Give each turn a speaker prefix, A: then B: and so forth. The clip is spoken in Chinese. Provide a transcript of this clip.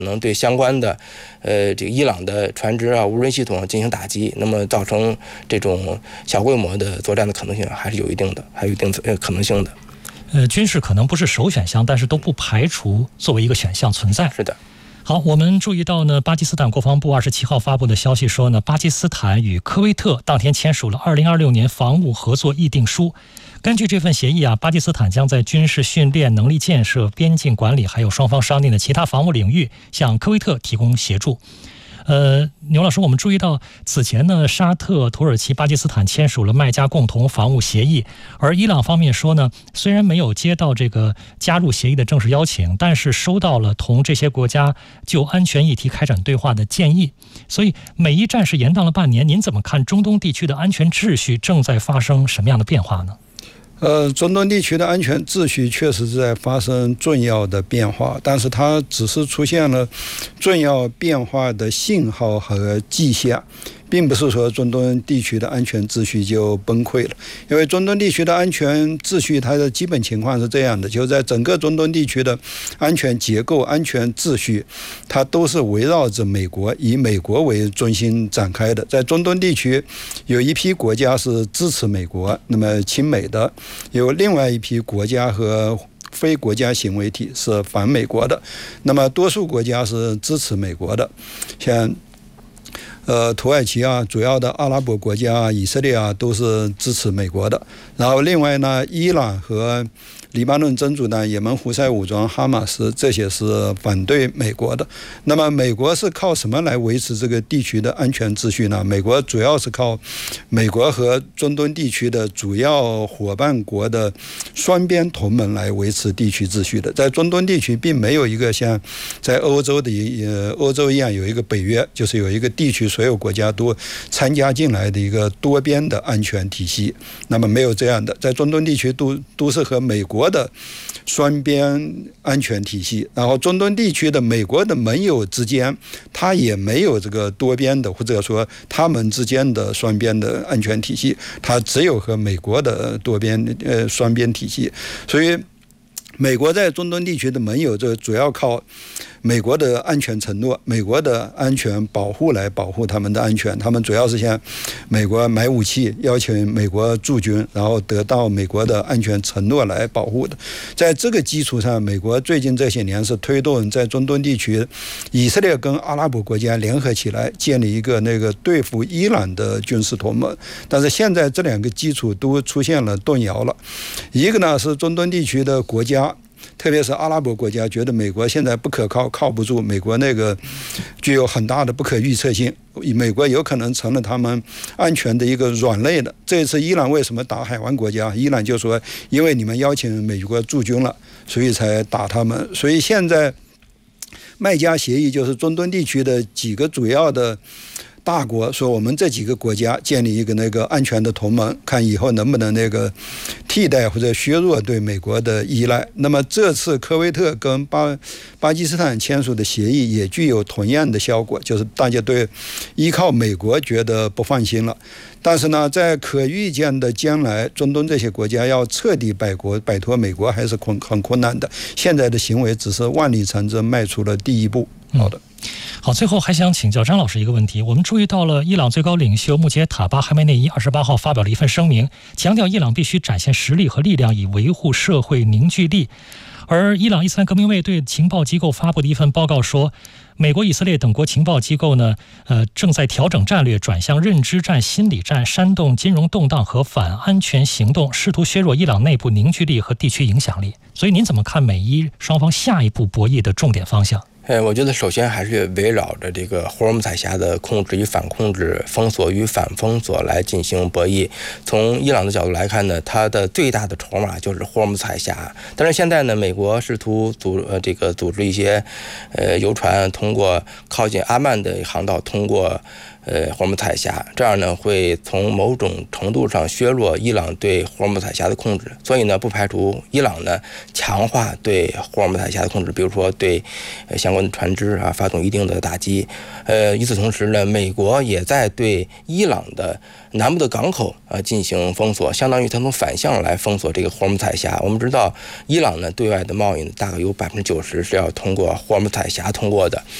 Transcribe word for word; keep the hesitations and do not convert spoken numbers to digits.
A: 可能对相关的，呃，这个伊朗的船只啊、无人系统进行打击，那么造成这种小规模的作战的可能性还是有一定的，还有一定呃可能性的。
B: 呃，军事可能不是首选项，但是都不排除作为一个选项存在。
A: 是的。
B: 好，我们注意到呢，巴基斯坦国防部二十七号发布的消息说呢，巴基斯坦与科威特当天签署了二零二六年防务合作议定书。根据这份协议啊，巴基斯坦将在军事训练、能力建设、边境管理，还有双方商定的其他防务领域，向科威特提供协助。呃，牛老师，我们注意到此前呢，沙特、土耳其、巴基斯坦签署了麦加共同防务协议，而伊朗方面说呢，虽然没有接到这个加入协议的正式邀请，但是收到了同这些国家就安全议题开展对话的建议。所以美伊战事延宕了半年，您怎么看中东地区的安全秩序正在发生什么样的变化呢？
C: 呃，中东地区的安全秩序确实是在发生重要的变化，但是它只是出现了重要变化的信号和迹象，并不是说中东地区的安全秩序就崩溃了。因为中东地区的安全秩序它的基本情况是这样的，就在整个中东地区的安全结构、安全秩序，它都是围绕着美国，以美国为中心展开的。在中东地区有一批国家是支持美国，那么亲美的，有另外一批国家和非国家行为体是反美国的，那么多数国家是支持美国的，像呃，土耳其啊，主要的阿拉伯国家啊，以色列啊，都是支持美国的。然后另外呢，伊朗和黎巴嫩真主党、也门胡塞武装、哈马斯这些是反对美国的。那么美国是靠什么来维持这个地区的安全秩序呢？美国主要是靠美国和中东地区的主要伙伴国的双边同盟来维持地区秩序的。在中东地区并没有一个像在欧洲的呃欧洲一样有一个北约，就是有一个地区所有国家都参加进来的一个多边的安全体系。那么没有这样的，在中东地区都都是和美国的双边安全体系，然后中东地区的美国的盟友之间，它也没有这个多边的，或者说他们之间的双边的安全体系，它只有和美国的多边呃双边体系。所以美国在中东地区的盟友，这主要靠美国的安全承诺、美国的安全保护来保护他们的安全。他们主要是向美国买武器，邀请美国驻军，然后得到美国的安全承诺来保护的。在这个基础上，美国最近这些年是推动在中东地区，以色列跟阿拉伯国家联合起来，建立一个那个对付伊朗的军事同盟。但是现在这两个基础都出现了动摇了。一个呢是中东地区的国家，特别是阿拉伯国家觉得美国现在不可靠，靠不住，美国那个具有很大的不可预测性，美国有可能成了他们安全的一个软肋的。这一次伊朗为什么打海湾国家？伊朗就说因为你们邀请美国驻军了，所以才打他们。所以现在麦加协议就是中东地区的几个主要的大国说，我们这几个国家建立一个那个安全的同盟，看以后能不能那个替代或者削弱对美国的依赖。那么这次科威特跟巴巴基斯坦签署的协议也具有同样的效果，就是大家对依靠美国觉得不放心了。但是呢，在可预见的将来，中东这些国家要彻底摆国摆脱美国还是很很困难的。现在的行为只是万里长征迈出了第一步。好的。
B: 好，最后还想请教张老师一个问题。我们注意到了伊朗最高领袖穆杰塔巴·哈梅内伊二十八号发表了一份声明，强调伊朗必须展现实力和力量，以维护社会凝聚力。而伊朗伊斯兰革命卫队情报机构发布的一份报告说，美国、以色列等国情报机构呢，呃，正在调整战略，转向认知战、心理战，煽动金融动荡和反安全行动，试图削弱伊朗内部凝聚力和地区影响力。所以您怎么看美伊双方下一步博弈的重点方向？
A: 呃，我觉得首先还是围绕着这个霍尔木兹海峡的控制与反控制、封锁与反封锁来进行博弈。从伊朗的角度来看呢，它的最大的筹码就是霍尔木兹海峡。但是现在呢，美国试图组呃这个组织一些呃游船通过靠近阿曼的航道通过呃霍尔木兹海峡，这样呢会从某种程度上削弱伊朗对霍尔木兹海峡的控制。所以呢，不排除伊朗呢强化对霍尔木兹海峡的控制，比如说对呃相相关的船只啊发动一定的打击。呃，与此同时呢，美国也在对伊朗的南部的港口啊进行封锁，相当于它从反向来封锁这个霍尔木兹海峡。我们知道，伊朗呢对外的贸易呢大概有百分之九十是要通过霍尔木兹海峡通过的。